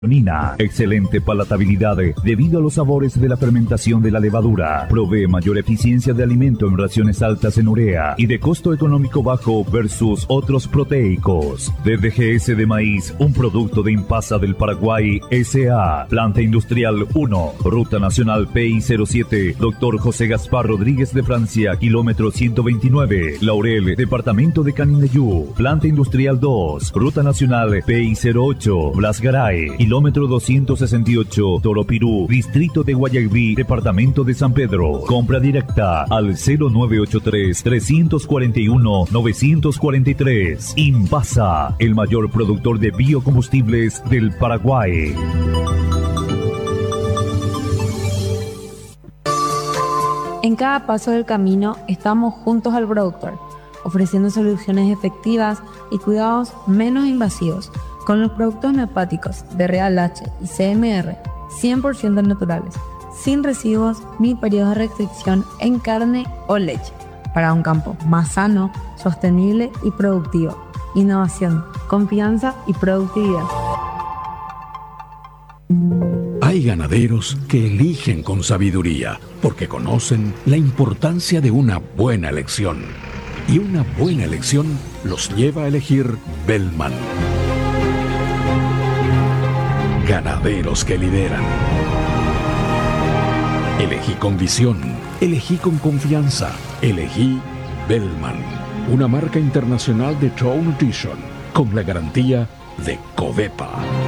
Excelente palatabilidad debido a los sabores de la fermentación de la levadura. Provee mayor eficiencia de alimento en raciones altas en urea y de costo económico bajo versus otros proteicos. DDGS de maíz, un producto de Impasa del Paraguay S.A. Planta Industrial 1, Ruta Nacional PI07, Dr. José Gaspar Rodríguez de Francia, kilómetro 129, Laurel, Departamento de Canindeyú. Planta Industrial 2, Ruta Nacional PI08, Blas Garay, kilómetro 268, Toropirú, Distrito de Guayaquil, Departamento de San Pedro. Compra directa al 0983-341-943. Impasa, el mayor productor de biocombustibles del Paraguay. En cada paso del camino estamos juntos al productor, ofreciendo soluciones efectivas y cuidados menos invasivos, con los productos neopáticos de Real H y CMR 100% naturales, sin residuos ni periodos de restricción en carne o leche, para un campo más sano, sostenible y productivo. Innovación, confianza y productividad. Hay ganaderos que eligen con sabiduría porque conocen la importancia de una buena elección. Y una buena elección los lleva a elegir Bellman. Ganaderos que lideran. Elegí con visión, elegí con confianza, elegí Bellman, una marca internacional de Trout Nutrition con la garantía de Covepa.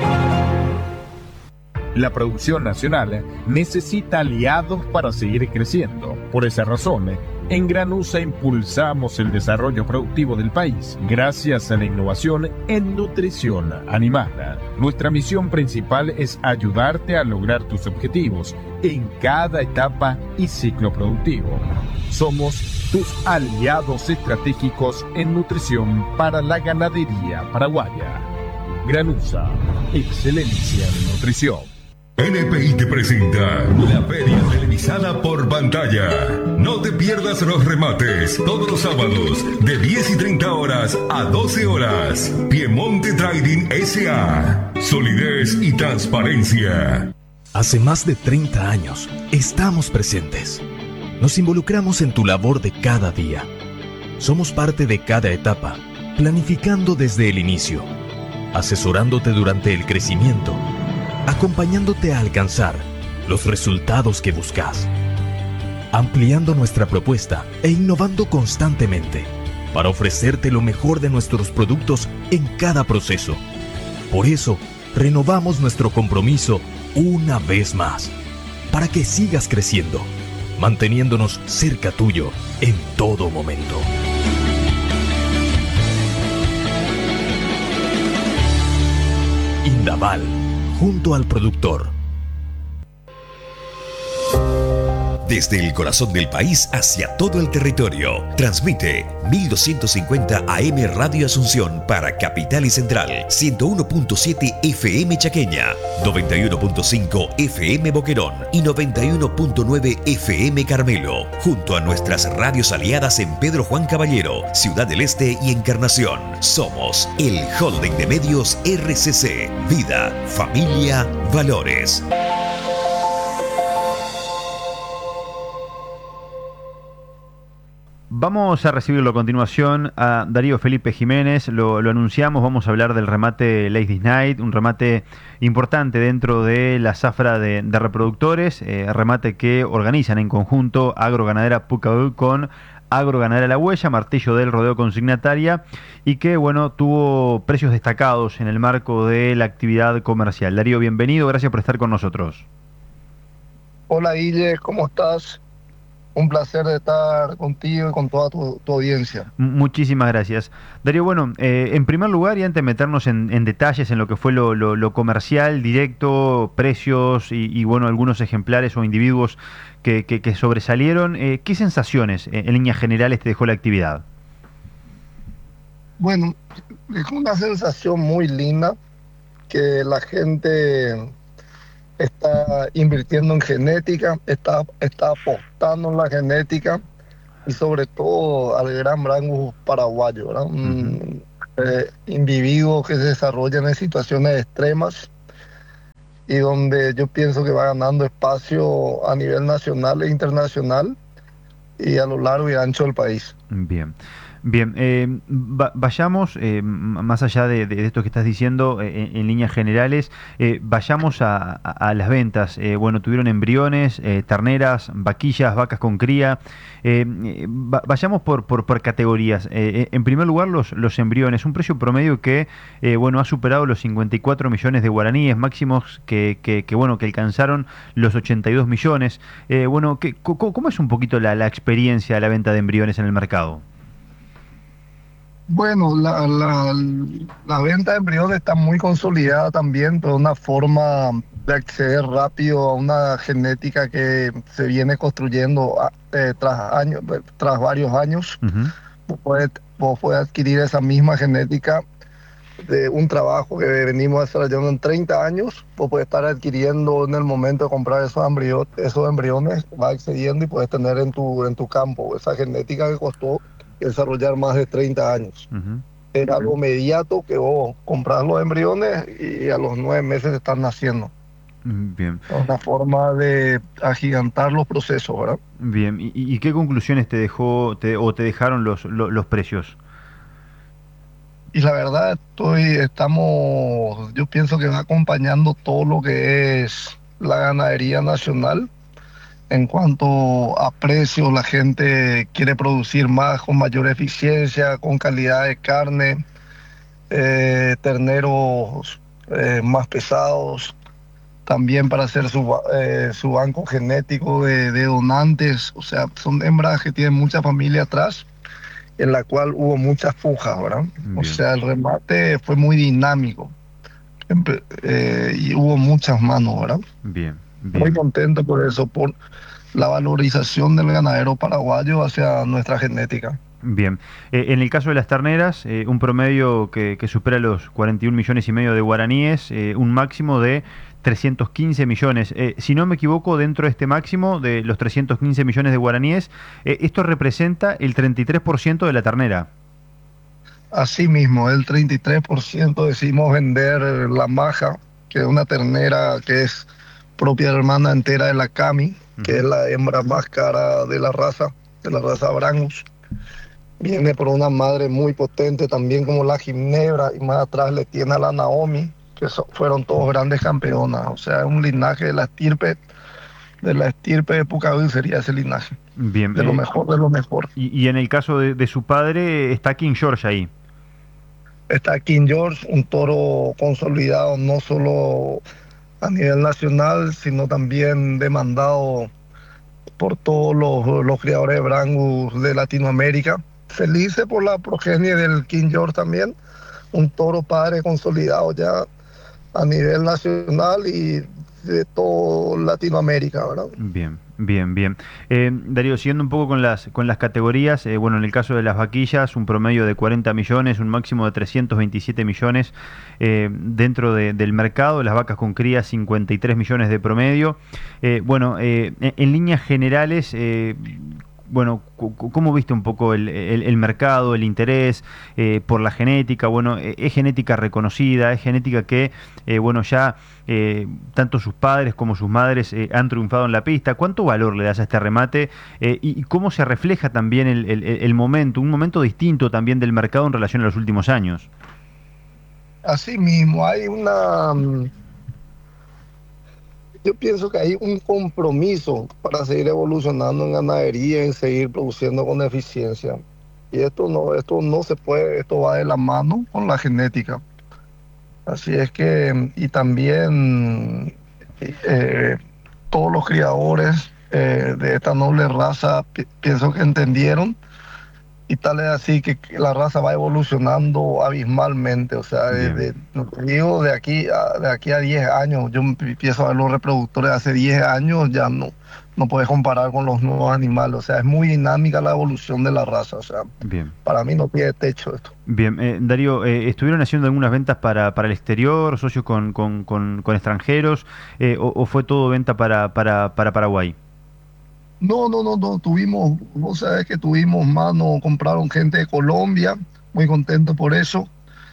La producción nacional necesita aliados para seguir creciendo. Por esa razón, en Granusa impulsamos el desarrollo productivo del país gracias a la innovación en nutrición animal. Nuestra misión principal es ayudarte a lograr tus objetivos en cada etapa y ciclo productivo. Somos tus aliados estratégicos en nutrición para la ganadería paraguaya. Granusa, excelencia en nutrición. NPI te presenta la feria televisada por pantalla. No te pierdas los remates todos los sábados de 10:30 a 12 horas. Piemonte Trading S.A. Solidez y transparencia. Hace más de 30 años estamos presentes. Nos involucramos en tu labor de cada día. Somos parte de cada etapa, planificando desde el inicio, asesorándote durante el crecimiento, acompañándote a alcanzar los resultados que buscas, ampliando nuestra propuesta e innovando constantemente para ofrecerte lo mejor de nuestros productos en cada proceso. Por eso, renovamos nuestro compromiso una vez más, para que sigas creciendo, manteniéndonos cerca tuyo en todo momento. Indaval, junto al productor. Desde el corazón del país hacia todo el territorio. Transmite 1250 AM Radio Asunción para Capital y Central, 101.7 FM Chaqueña, 91.5 FM Boquerón y 91.9 FM Carmelo, junto a nuestras radios aliadas en Pedro Juan Caballero, Ciudad del Este y Encarnación. Somos el Holding de Medios RCC. Vida, familia, valores. Vamos a recibirlo a continuación a Darío Felipe Jiménez, lo anunciamos, vamos a hablar del remate Ladies Night, un remate importante dentro de la zafra de reproductores, remate que organizan en conjunto Agroganadera Pucaú con Agroganadera La Huella, Martillo del Rodeo Consignataria, y que bueno, tuvo precios destacados en el marco de la actividad comercial. Darío, bienvenido, gracias por estar con nosotros. Hola Guille, ¿cómo estás? Un placer de estar contigo y con toda tu audiencia. Muchísimas gracias. Darío, bueno, en primer lugar, y antes de meternos en detalles en lo que fue lo comercial, directo, precios y bueno, algunos ejemplares o individuos que sobresalieron, ¿qué sensaciones en líneas generales te dejó la actividad? Bueno, es una sensación muy linda que la gente está invirtiendo en genética, está apostando en la genética y sobre todo al gran brangus paraguayo, ¿verdad? Individuos que se desarrollan en situaciones extremas y donde yo pienso que va ganando espacio a nivel nacional e internacional y a lo largo y ancho del país. Bien. Bien, vayamos, más allá de esto que estás diciendo, en líneas generales, vayamos a las ventas. Bueno, tuvieron embriones, terneras, vaquillas, vacas con cría. Vayamos por categorías. En primer lugar, los embriones, un precio promedio que bueno, ha superado los 54 millones de guaraníes, máximos que alcanzaron los 82 millones. Bueno, ¿cómo es un poquito la experiencia de la venta de embriones en el mercado? Bueno, la venta de embriones está muy consolidada también, pero una forma de acceder rápido a una genética que se viene construyendo tras varios años. Uh-huh. Vos podés adquirir esa misma genética de un trabajo que venimos desarrollando en 30 años. Vos podés estar adquiriendo en el momento de comprar esos embriones, va accediendo y puedes tener en tu campo esa genética que costó desarrollar más de 30 años. Uh-huh. Era algo inmediato que vos compras los embriones y a los 9 meses están naciendo. Bien. Una forma de agigantar los procesos, ¿verdad? Bien. ¿Y qué conclusiones te te dejaron los precios? Y la verdad, yo pienso que va acompañando todo lo que es la ganadería nacional. En cuanto a precios, la gente quiere producir más, con mayor eficiencia, con calidad de carne, terneros más pesados, también para hacer su banco genético de donantes. O sea, son hembras que tienen mucha familia atrás, en la cual hubo muchas pujas, ¿verdad? Bien. O sea, el remate fue muy dinámico y hubo muchas manos, ¿verdad? Bien. Muy contento por eso, por la valorización del ganadero paraguayo hacia nuestra genética. Bien. En el caso de las terneras, un promedio que supera los 41 millones y medio de guaraníes, un máximo de 315 millones. Si no me equivoco, dentro de este máximo de los 315 millones de guaraníes, esto representa el 33% de la ternera. Así mismo, el 33% decidimos vender la maja, que es una ternera que es propia hermana entera de la Cami, que es la hembra más cara de la raza Brangus. Viene por una madre muy potente, también como la Ginebra, y más atrás le tiene a la Naomi, que fueron todos grandes campeonas. O sea, es un linaje de la estirpe de Pucavil, sería ese linaje. Bien. De lo mejor de lo mejor. Y en el caso de su padre, está King George ahí. Está King George, un toro consolidado no solo a nivel nacional, sino también demandado por todos los criadores de Brangus de Latinoamérica. Felices por la progenie del King George también, un toro padre consolidado ya a nivel nacional y de toda Latinoamérica, ¿verdad? Bien. Darío, siguiendo un poco con las categorías, bueno, en el caso de las vaquillas, un promedio de 40 millones, un máximo de 327 millones dentro del mercado, las vacas con cría 53 millones de promedio. Bueno, en líneas generales, bueno, ¿cómo viste un poco el mercado, el interés por la genética? Bueno, es genética reconocida, es genética que, bueno, ya tanto sus padres como sus madres han triunfado en la pista. ¿Cuánto valor le das a este remate? Y cómo se refleja también el momento, un momento distinto también del mercado en relación a los últimos años? Así mismo, yo pienso que hay un compromiso para seguir evolucionando en ganadería y seguir produciendo con eficiencia. Y esto no se puede, esto va de la mano con la genética. Así es que, y también todos los criadores de esta noble raza pienso que entendieron, y tal es así que la raza va evolucionando abismalmente. O sea, digo, de aquí a 10 años, yo empiezo a ver los reproductores de hace 10 años, ya no puedes comparar con los nuevos animales. O sea, es muy dinámica la evolución de la raza. O sea, bien, para mí no tiene techo esto. Bien, Darío, ¿estuvieron haciendo algunas ventas para el exterior, socios con extranjeros, o fue todo venta para Paraguay? No, vos sabés que tuvimos mano, compraron gente de Colombia, muy contento por eso.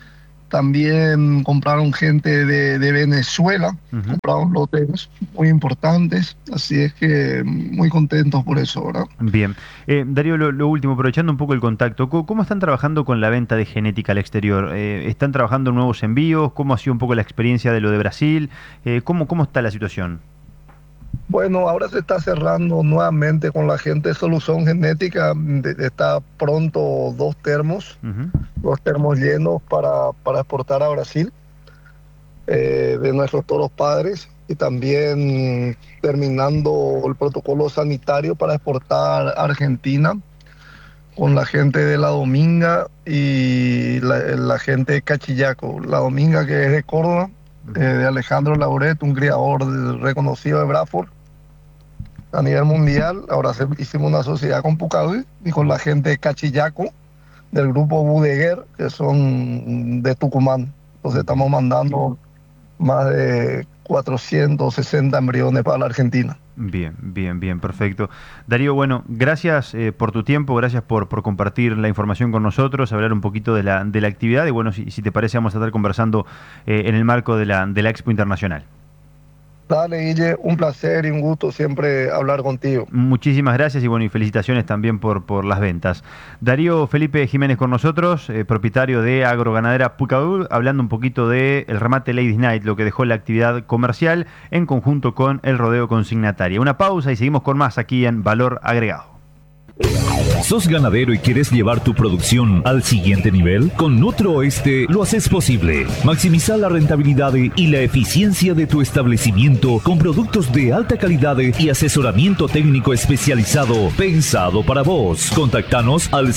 También compraron gente de Venezuela, compraron lotes muy importantes, así es que muy contentos por eso, ¿verdad? Bien. Darío, lo último, aprovechando un poco el contacto, ¿cómo están trabajando con la venta de genética al exterior? ¿Están trabajando en nuevos envíos? ¿Cómo ha sido un poco la experiencia de lo de Brasil? ¿Cómo está la situación? Bueno, ahora se está cerrando nuevamente con la gente de Solución Genética. Está pronto 2 termos llenos para exportar a Brasil, de nuestros toros padres, y también terminando el protocolo sanitario para exportar a Argentina con la gente de La Dominga y la gente de Cachillaco. La Dominga, que es de Córdoba, de Alejandro Lauret, un criador reconocido de Bradford a nivel mundial. Ahora hicimos una sociedad con Pucaví y con la gente de Cachillaco, del grupo Budeguer, que son de Tucumán. Entonces estamos mandando más de 460 embriones para la Argentina. Bien, perfecto. Darío, bueno, gracias por tu tiempo, gracias por compartir la información con nosotros, hablar un poquito de la actividad, y bueno, si te parece vamos a estar conversando en el marco de la Expo Internacional. Dale, Guille, un placer y un gusto siempre hablar contigo. Muchísimas gracias y bueno, y felicitaciones también por las ventas. Darío Felipe Jiménez con nosotros, propietario de Agroganadera Pucaví, hablando un poquito del remate Ladies Night, lo que dejó la actividad comercial en conjunto con el rodeo consignatario. Una pausa y seguimos con más aquí en Valor Agregado. ¿Sos ganadero y quieres llevar tu producción al siguiente nivel? Con Nutroeste lo haces posible. Maximiza la rentabilidad y la eficiencia de tu establecimiento con productos de alta calidad y asesoramiento técnico especializado pensado para vos. Contactanos al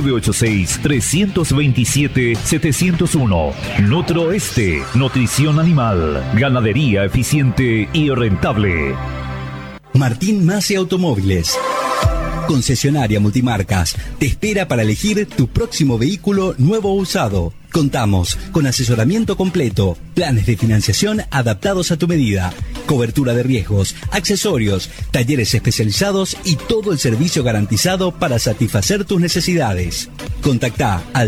0986-327-701. Nutroeste, nutrición animal, ganadería eficiente y rentable. Martín Massey Automóviles, concesionaria multimarcas, te espera para elegir tu próximo vehículo nuevo o usado. Contamos con asesoramiento completo, planes de financiación adaptados a tu medida, cobertura de riesgos, accesorios, talleres especializados y todo el servicio garantizado para satisfacer tus necesidades. Contactá al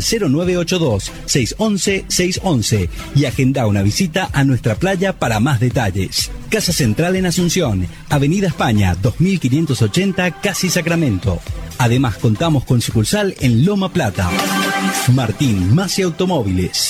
0982-611-611 y agenda una visita a nuestra playa para más detalles. Casa Central en Asunción, Avenida España 2580, Casi Sacramento. Además contamos con sucursal en Loma Plata. Martín Massey Automóviles.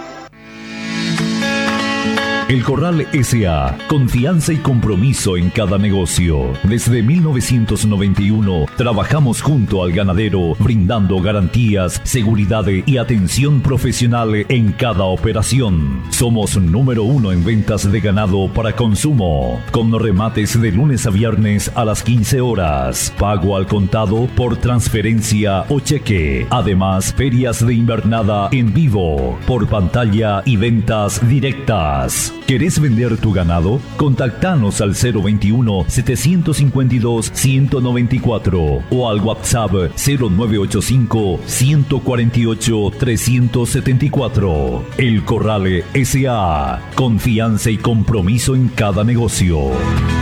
El Corral S.A. Confianza y compromiso en cada negocio. Desde 1991 trabajamos junto al ganadero, brindando garantías, seguridad y atención profesional en cada operación. Somos número 1 en ventas de ganado para consumo, con remates de lunes a viernes a las 15 horas, pago al contado por transferencia o cheque. Además, ferias de invernada en vivo, por pantalla y ventas directas. ¿Querés vender tu ganado? Contactanos al 021-752-194 o al WhatsApp 0985-148-374. El Corral S.A. Confianza y compromiso en cada negocio.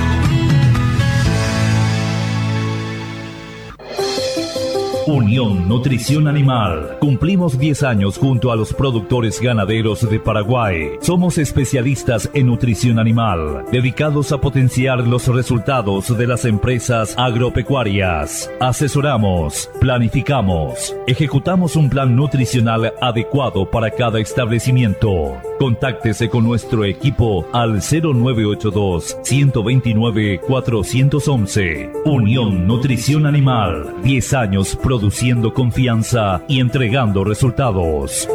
Unión Nutrición Animal. Cumplimos 10 años junto a los productores ganaderos de Paraguay. Somos especialistas en nutrición animal, dedicados a potenciar los resultados de las empresas agropecuarias. Asesoramos, planificamos, ejecutamos un plan nutricional adecuado para cada establecimiento. Contáctese con nuestro equipo al 0982-129-411. Unión Nutrición Animal. 10 años produciendo confianza y entregando resultados.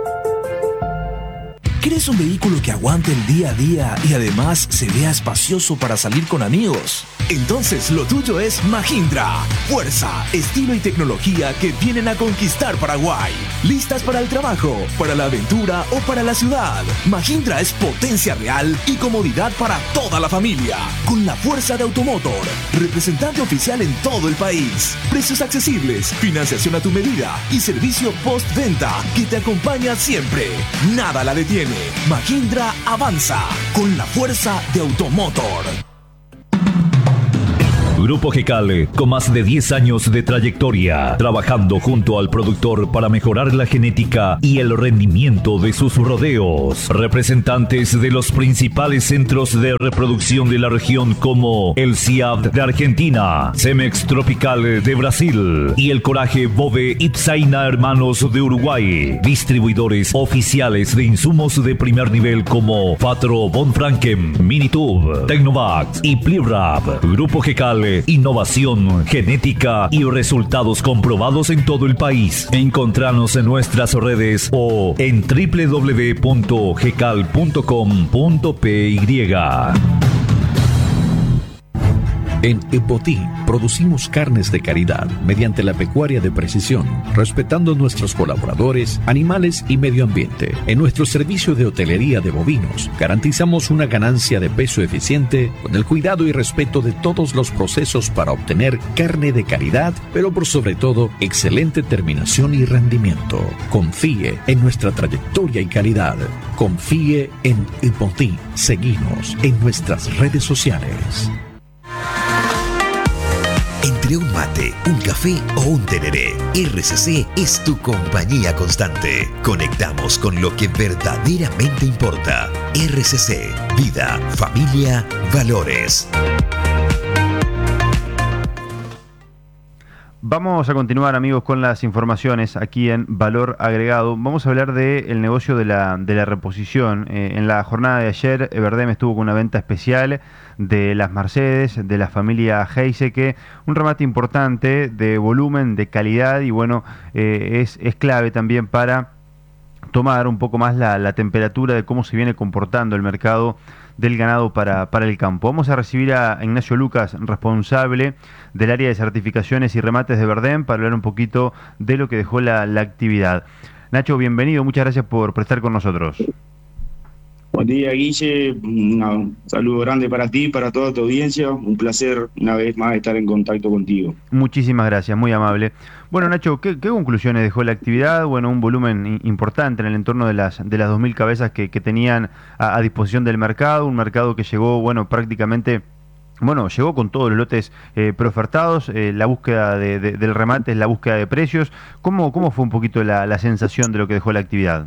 ¿Quieres un vehículo que aguante el día a día y además se vea espacioso para salir con amigos? Entonces lo tuyo es Mahindra. Fuerza, estilo y tecnología que vienen a conquistar Paraguay. ¿Listas para el trabajo, para la aventura o para la ciudad? Mahindra es potencia real y comodidad para toda la familia. Con la fuerza de Automotor, representante oficial en todo el país. Precios accesibles, financiación a tu medida y servicio postventa que te acompaña siempre. Nada la detiene. Mahindra avanza con la fuerza de Automotor. Grupo GECAL, con más de 10 años de trayectoria, trabajando junto al productor para mejorar la genética y el rendimiento de sus rodeos. Representantes de los principales centros de reproducción de la región como el CIAB de Argentina, Cemex Tropical de Brasil y el Coraje Bove Itzaina Hermanos de Uruguay. Distribuidores oficiales de insumos de primer nivel como Fatro Von Franken, Minitube, Tecnovax y Plirap. Grupo GECAL, innovación, genética y resultados comprobados en todo el país. Encontranos en nuestras redes o en www.gecal.com.py. En Epotí producimos carnes de calidad mediante la pecuaria de precisión, respetando a nuestros colaboradores, animales y medio ambiente. En nuestro servicio de hotelería de bovinos, garantizamos una ganancia de peso eficiente con el cuidado y respeto de todos los procesos para obtener carne de calidad, pero por sobre todo, excelente terminación y rendimiento. Confíe en nuestra trayectoria y calidad. Confíe en Epotí. Seguinos en nuestras redes sociales. Entre un mate, un café o un tereré, RCC es tu compañía constante. Conectamos con lo que verdaderamente importa. RCC, vida, familia, valores. Vamos a continuar, amigos, con las informaciones aquí en Valor Agregado. Vamos a hablar del negocio de la reposición. En la jornada de ayer, Everdem estuvo con una venta especial de las Mercedes, de la familia Heiseke, un remate importante de volumen, de calidad y bueno, es clave también para tomar un poco más la temperatura de cómo se viene comportando el mercado del ganado para el campo. Vamos a recibir a Ignacio Lucas, responsable del área de certificaciones y remates de Everdem, para hablar un poquito de lo que dejó la actividad. Nacho, bienvenido, muchas gracias por estar con nosotros. Buen día, Guille, un saludo grande para ti, para toda tu audiencia, un placer una vez más estar en contacto contigo. Muchísimas gracias, muy amable. Bueno, Nacho, ¿qué conclusiones dejó la actividad? Bueno, un volumen importante en el entorno de las 2.000 cabezas que tenían a disposición del mercado, un mercado que llegó, bueno, prácticamente... Bueno, llegó con todos los lotes preofertados, la búsqueda del remate es la búsqueda de precios. ¿Cómo fue un poquito la sensación de lo que dejó la actividad?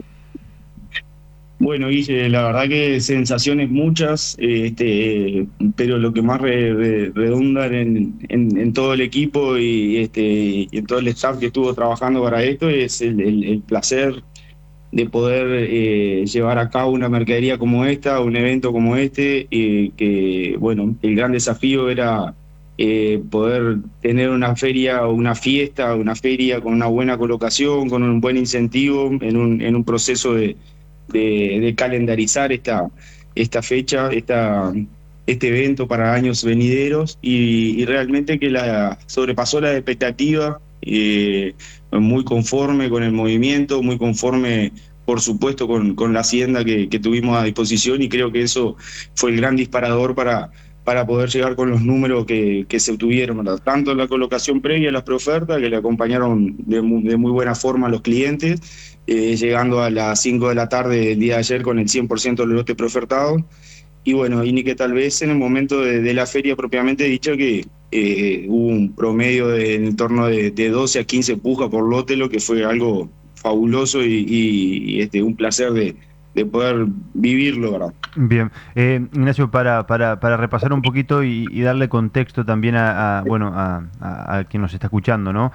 Bueno, Guille, la verdad que sensaciones muchas, pero lo que más redunda en todo el equipo y en todo el staff que estuvo trabajando para esto es el placer de poder llevar a cabo una mercadería como esta, un evento como este, que bueno, el gran desafío era poder tener una feria o una feria con una buena colocación, con un buen incentivo, en un proceso de calendarizar esta fecha, este evento para años venideros y realmente que sobrepasó la expectativa, muy conforme con el movimiento, muy conforme por supuesto con la hacienda que tuvimos a disposición y creo que eso fue el gran disparador para poder llegar con los números que se obtuvieron, ¿verdad? Tanto en la colocación previa a las preofertas, que le acompañaron de muy buena forma a los clientes, llegando a las 5 de la tarde del día de ayer con el 100% del lote preofertado. Y bueno, y ni que tal vez en el momento de la feria propiamente dicho que hubo un promedio en torno de 12 a 15 pujas por lote, lo que fue algo fabuloso y un placer de poder vivirlo, ¿verdad? Bien, Ignacio, para repasar un poquito y darle contexto también a quien nos está escuchando, ¿no?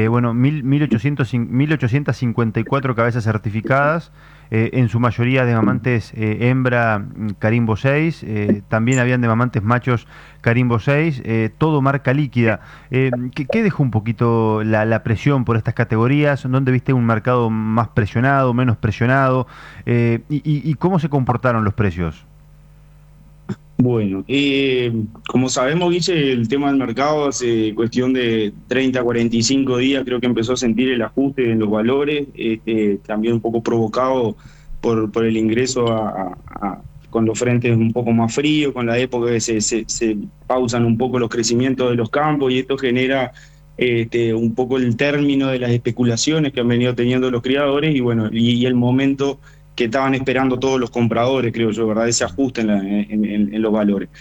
1.854 cabezas certificadas, en su mayoría de mamantes hembra Carimbo 6, también habían de mamantes machos Carimbo 6, todo marca líquida. ¿Qué dejó un poquito la presión por estas categorías? ¿Dónde viste un mercado más presionado, menos presionado? ¿Y cómo se comportaron los precios? Bueno, como sabemos, Guille, el tema del mercado hace cuestión de 30 a 45 días creo que empezó a sentir el ajuste en los valores, también un poco provocado por el ingreso con los frentes un poco más fríos, con la época que se pausan un poco los crecimientos de los campos y esto genera un poco el término de las especulaciones que han venido teniendo los criadores y bueno, y el momento que estaban esperando todos los compradores, creo yo, ¿verdad? Ese ajuste en los valores.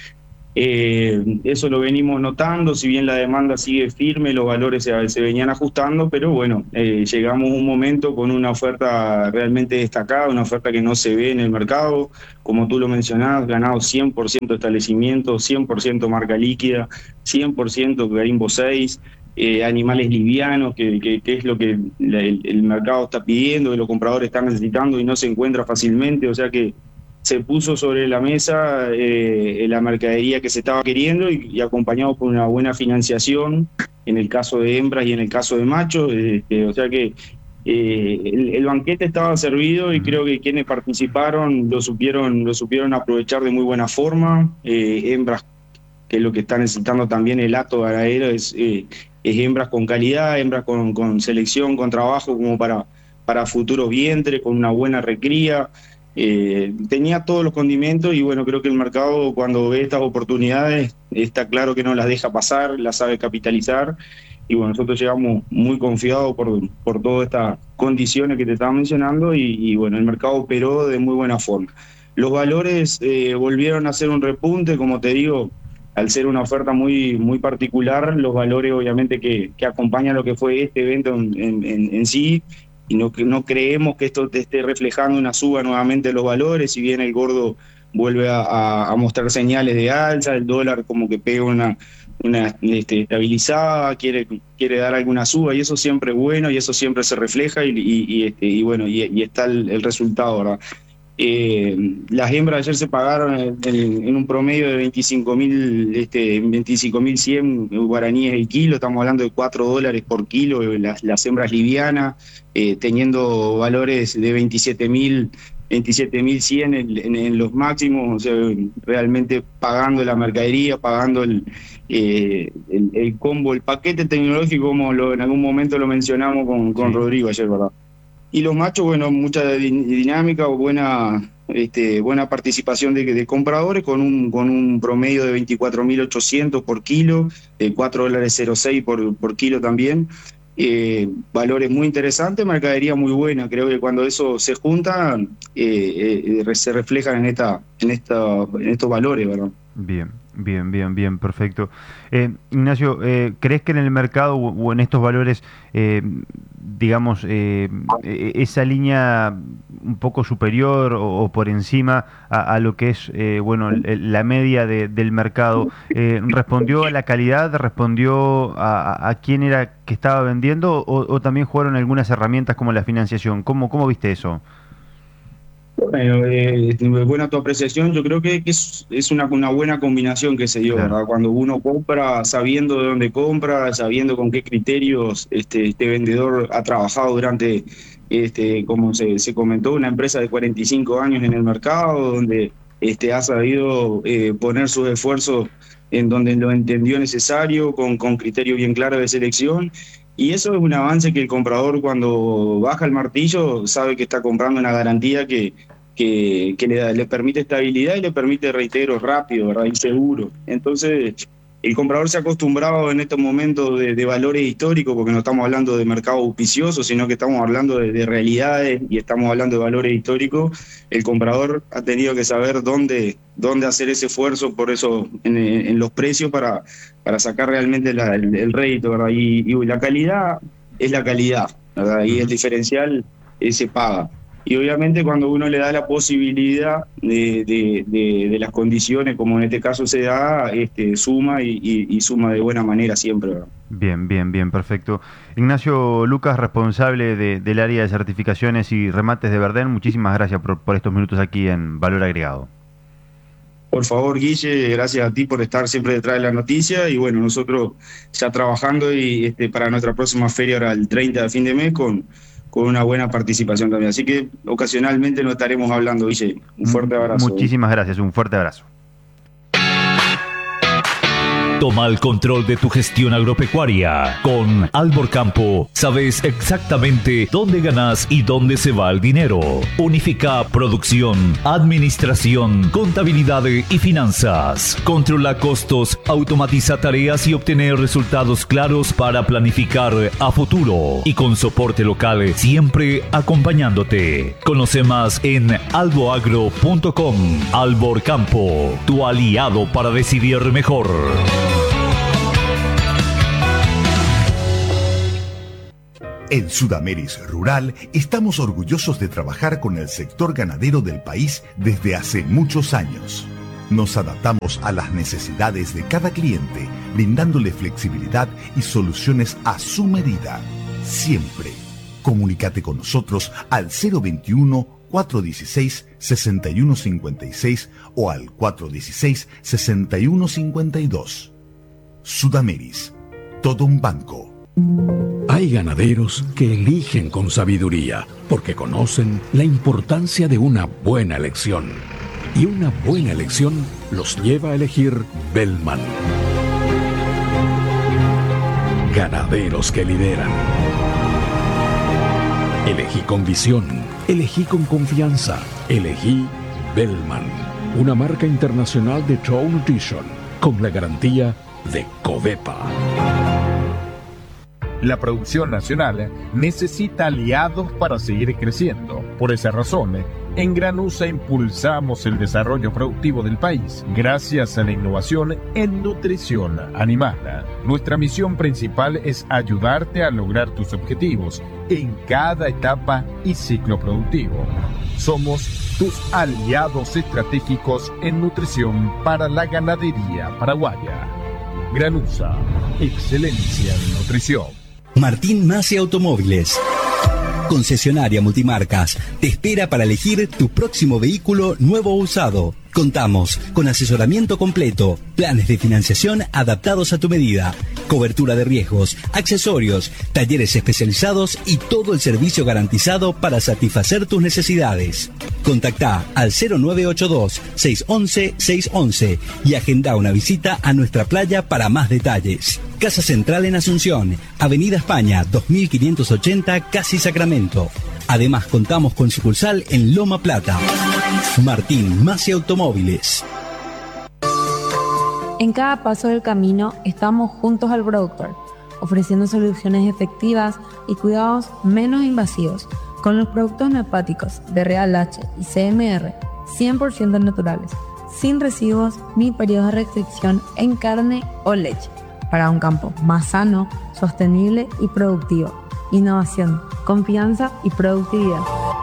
Eso lo venimos notando, si bien la demanda sigue firme, los valores se venían ajustando, pero bueno, llegamos a un momento con una oferta realmente destacada, una oferta que no se ve en el mercado, como tú lo mencionabas, ganado 100% establecimiento, 100% marca líquida, 100% Garimbo 6, animales livianos, que es lo que el mercado está pidiendo, que los compradores están necesitando y no se encuentra fácilmente, o sea que se puso sobre la mesa la mercadería que se estaba queriendo y acompañado por una buena financiación en el caso de hembras y en el caso de machos, o sea que el banquete estaba servido y creo que quienes participaron lo supieron aprovechar de muy buena forma. Hembras, que es lo que está necesitando también el hato ganadero, es hembras con calidad, hembras con selección, con trabajo como para futuros vientres, con una buena recría. Tenía todos los condimentos y bueno, creo que el mercado cuando ve estas oportunidades está claro que no las deja pasar, las sabe capitalizar y bueno, nosotros llegamos muy confiados por todas estas condiciones que te estaba mencionando y bueno, el mercado operó de muy buena forma. Los valores volvieron a hacer un repunte, como te digo, al ser una oferta muy, muy particular, los valores obviamente que acompañan lo que fue este evento en sí. Y no creemos que esto te esté reflejando una suba nuevamente de los valores, si bien el gordo vuelve a mostrar señales de alza, el dólar como que pega una estabilizada, quiere dar alguna suba, y eso siempre es bueno, y eso siempre se refleja, y bueno, y está el resultado, ¿verdad? Las hembras ayer se pagaron en un promedio de 25.100 guaraníes el kilo, estamos hablando de $4 por kilo, las hembras livianas, teniendo valores de 27.100 en los máximos, o sea, realmente pagando la mercadería, pagando el combo, el paquete tecnológico, como en algún momento lo mencionamos con Rodrigo ayer, ¿verdad? Y los machos, bueno, mucha dinámica, buena participación de compradores con un promedio de 24.800 por kilo, $4.06 por kilo también. Valores muy interesantes, mercadería muy buena. Creo que cuando eso se junta, se reflejan en estos valores, ¿verdad? Bien, perfecto. Ignacio, ¿crees que en el mercado o en estos valores, digamos, esa línea un poco superior o por encima a lo que es la media del mercado, respondió a la calidad, respondió a quién era que estaba vendiendo o también jugaron algunas herramientas como la financiación? ¿Cómo viste eso? Bueno, buena tu apreciación. Yo creo que es una buena combinación que se dio, claro, ¿verdad? Cuando uno compra sabiendo de dónde compra, sabiendo con qué criterios este vendedor ha trabajado durante, como se comentó, una empresa de 45 años en el mercado, donde ha sabido poner sus esfuerzos en donde lo entendió necesario, con criterio bien claro de selección. Y eso es un avance que el comprador, cuando baja el martillo, sabe que está comprando una garantía que le permite estabilidad y le permite, reitero, rápido, ¿verdad? Y seguro. Entonces, el comprador se ha acostumbrado en estos momentos de valores históricos, porque no estamos hablando de mercado auspicioso, sino que estamos hablando de realidades y estamos hablando de valores históricos. El comprador ha tenido que saber dónde hacer ese esfuerzo, por eso en los precios para sacar realmente el rédito, ¿verdad? Y la calidad es la calidad, ¿verdad? Y el diferencial se paga. Y obviamente cuando uno le da la posibilidad de las condiciones, como en este caso se da, suma y suma de buena manera siempre, ¿verdad? Bien, perfecto. Ignacio Lucas, responsable del área de certificaciones y remates de Verdén, muchísimas gracias por estos minutos aquí en Valor Agregado. Por favor, Guille, gracias a ti por estar siempre detrás de la noticia, y bueno, nosotros ya trabajando y para nuestra próxima feria ahora el 30 de fin de mes con una buena participación también. Así que ocasionalmente nos estaremos hablando, Guille. Un fuerte abrazo. Muchísimas gracias, un fuerte abrazo. Toma el control de tu gestión agropecuaria. Con Albor Campo sabes exactamente dónde ganas y dónde se va el dinero. Unifica producción, administración, contabilidad y finanzas. Controla costos, automatiza tareas y obtener resultados claros para planificar a futuro. Y con soporte local siempre acompañándote. Conoce más en alboagro.com. Albor Campo, tu aliado para decidir mejor. En Sudameris Rural estamos orgullosos de trabajar con el sector ganadero del país desde hace muchos años. Nos adaptamos a las necesidades de cada cliente, brindándole flexibilidad y soluciones a su medida. Siempre. Comunícate con nosotros al 021-416-6156 o al 416-6152. Sudameris. Todo un banco. Hay ganaderos que eligen con sabiduría porque conocen la importancia de una buena elección. Y una buena elección los lleva a elegir Bellman. Ganaderos que lideran. Elegí con visión, elegí con confianza, elegí Bellman, una marca internacional de True Nutrition con la garantía de Covepa. La producción nacional necesita aliados para seguir creciendo. Por esa razón, en Granusa impulsamos el desarrollo productivo del país gracias a la innovación en nutrición animal. Nuestra misión principal es ayudarte a lograr tus objetivos en cada etapa y ciclo productivo. Somos tus aliados estratégicos en nutrición para la ganadería paraguaya. Granusa, excelencia en nutrición. Martín Masi Automóviles, concesionaria multimarcas, te espera para elegir tu próximo vehículo nuevo o usado. Contamos con asesoramiento completo, planes de financiación adaptados a tu medida, cobertura de riesgos, accesorios, talleres especializados y todo el servicio garantizado para satisfacer tus necesidades. Contactá al 0982-611-611 y agenda una visita a nuestra playa para más detalles. Casa Central en Asunción, Avenida España 2580, Casi Sacramento. Además contamos con sucursal en Loma Plata. Martín Masi Automóviles. En cada paso del camino estamos juntos al productor, ofreciendo soluciones efectivas y cuidados menos invasivos con los productos neopáticos de Real H y CMR 100% naturales, sin residuos ni periodos de restricción en carne o leche, para un campo más sano, sostenible y productivo. Innovación, confianza y productividad.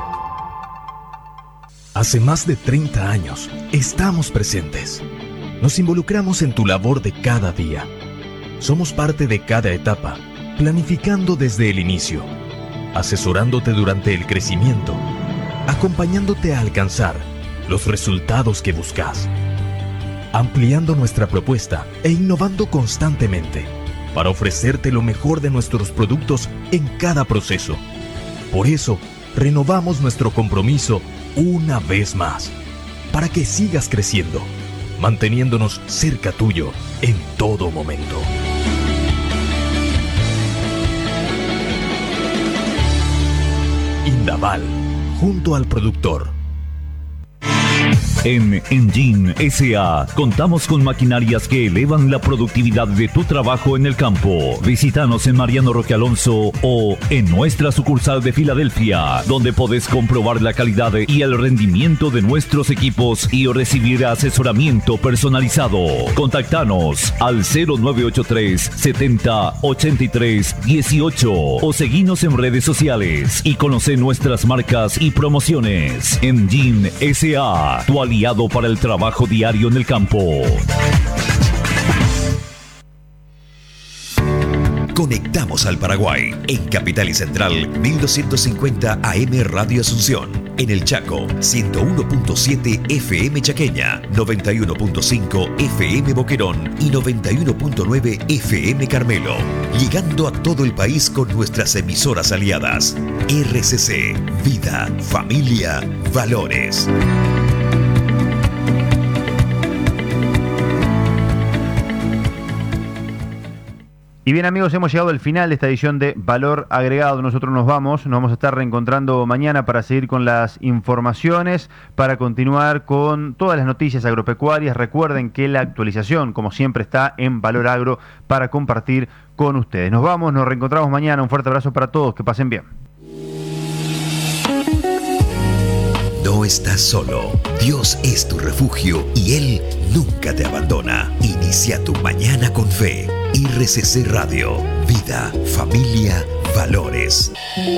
Hace más de 30 años estamos presentes. Nos involucramos en tu labor de cada día. Somos parte de cada etapa, planificando desde el inicio, asesorándote durante el crecimiento, acompañándote a alcanzar los resultados que buscas, ampliando nuestra propuesta e innovando constantemente para ofrecerte lo mejor de nuestros productos en cada proceso. Por eso, renovamos nuestro compromiso una vez más, para que sigas creciendo, manteniéndonos cerca tuyo en todo momento. Indaval, junto al productor. En Engine SA contamos con maquinarias que elevan la productividad de tu trabajo en el campo. Visítanos en Mariano Roque Alonso o en nuestra sucursal de Filadelfia, donde podés comprobar la calidad y el rendimiento de nuestros equipos y recibir asesoramiento personalizado. Contactanos al 0983 70 83 18 o seguinos en redes sociales y conoce nuestras marcas y promociones. Engine SA, tu aliado para el trabajo diario en el campo. Conectamos al Paraguay en Capital y Central 1250 AM Radio Asunción, en el Chaco 101.7 FM Chaqueña, 91.5 FM Boquerón y 91.9 FM Carmelo, llegando a todo el país con nuestras emisoras aliadas. RCC, vida, familia, valores. Y bien amigos, hemos llegado al final de esta edición de Valor Agregado. Nosotros nos vamos a estar reencontrando mañana para seguir con las informaciones, para continuar con todas las noticias agropecuarias. Recuerden que la actualización, como siempre, está en Valor Agro para compartir con ustedes. Nos vamos, nos reencontramos mañana. Un fuerte abrazo para todos, que pasen bien. No No estás solo. Dios es tu refugio y Él nunca te abandona. Inicia tu mañana con fe. RCC Radio. Vida, familia, valores.